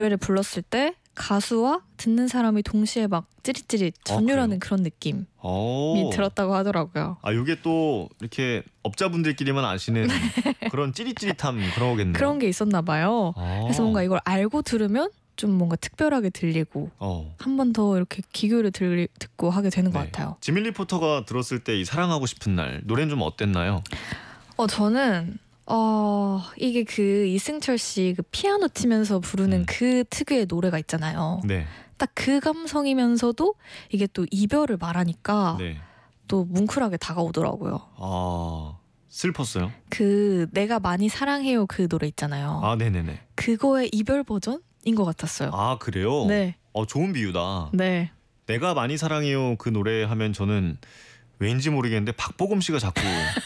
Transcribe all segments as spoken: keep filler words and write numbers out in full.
노래를 불렀을 때 가수와 듣는 사람이 동시에 막 찌릿찌릿 전율하는 아, 그런 느낌이 오. 들었다고 하더라고요. 아, 이게 또 이렇게 업자분들끼리만 아시는 네. 그런 찌릿찌릿함 그런 거겠네요. 그런 게 있었나 봐요. 아. 그래서 뭔가 이걸 알고 들으면 좀 뭔가 특별하게 들리고 어. 한 번 더 이렇게 귀 기울여 들리, 듣고 하게 되는 네. 것 같아요. 지민 리포터가 들었을 때 이 사랑하고 싶은 날 노래는 좀 어땠나요? 어 저는 어 이게 그 이승철 씨 그 피아노 치면서 부르는 음. 그 특유의 노래가 있잖아요. 네. 딱 그 감성이면서도 이게 또 이별을 말하니까 네. 또 뭉클하게 다가오더라고요. 아 슬펐어요? 그 내가 많이 사랑해요 그 노래 있잖아요. 아 네네네. 그거의 이별 버전인 것 같았어요. 아 그래요? 네. 어 좋은 비유다. 네. 내가 많이 사랑해요 그 노래 하면 저는 왠지 모르겠는데 박보검 씨가 자꾸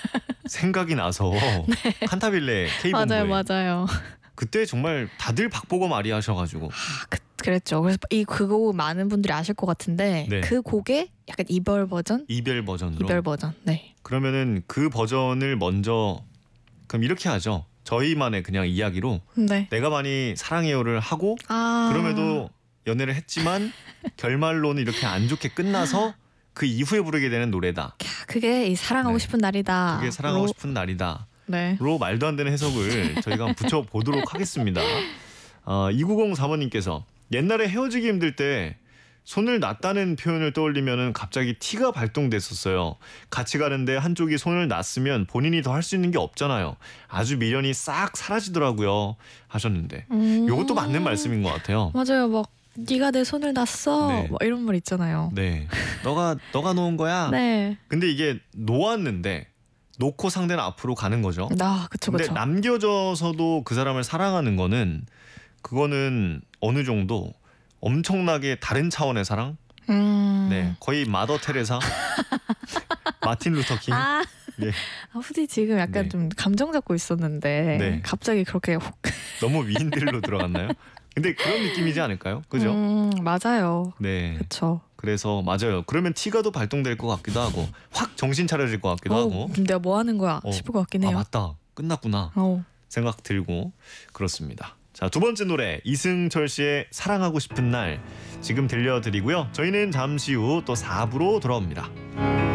생각이 나서 네. 칸타빌레 K본부에 맞아요 맞아요. 그때 정말 다들 박보검 아리 하셔가지고 아, 그, 그랬죠. 그래서 이 그거 많은 분들이 아실 것 같은데 네. 그 곡의 약간 이별 버전? 이별 버전으로? 이별 버전. 네. 그러면은 그 버전을 먼저 그럼 이렇게 하죠. 저희만의 그냥 이야기로 네. 내가 많이 사랑해요를 하고 아... 그럼에도 연애를 했지만 결말로는 이렇게 안 좋게 끝나서 그 이후에 부르게 되는 노래다. 그게 이 사랑하고 네. 싶은 날이다. 그게 사랑하고 로... 싶은 날이다. 네. 로 말도 안 되는 해석을 저희가 한번 붙여보도록 하겠습니다. 어, 이구공사 번님께서 옛날에 헤어지기 힘들 때 손을 놨다는 표현을 떠올리면 갑자기 T가 발동됐었어요. 같이 가는데 한쪽이 손을 놨으면 본인이 더 할 수 있는 게 없잖아요. 아주 미련이 싹 사라지더라고요 하셨는데 음... 이것도 맞는 말씀인 것 같아요. 맞아요. 막 네가 내 손을 놨어 네. 뭐 이런 말 있잖아요. 네, 너가 너가 놓은 거야. 네. 근데 이게 놓았는데 놓고 상대는 앞으로 가는 거죠. 아, 그쵸, 근데 그쵸. 남겨져서도 그 사람을 사랑하는 거는 그거는 어느 정도 엄청나게 다른 차원의 사랑. 음... 네, 거의 마더 테레사, 마틴 루터 킹. 아, 네. 아 후디 지금 약간 네. 좀 감정 잡고 있었는데 네. 갑자기 그렇게 혹 너무 위인들로 들어갔나요? 근데 그런 느낌이지 않을까요? 그죠? 음, 맞아요. 네. 그쵸. 그래서 맞아요. 그러면 T가 더 발동될 것 같기도 하고 확 정신 차려질 것 같기도 어, 하고 내가 뭐 하는 거야 어, 싶을 것 같긴 해요. 아 맞다. 끝났구나. 어. 생각 들고 그렇습니다. 자, 두 번째 노래 이승철 씨의 사랑하고 싶은 날 지금 들려드리고요. 저희는 잠시 후 또 사 부로 돌아옵니다.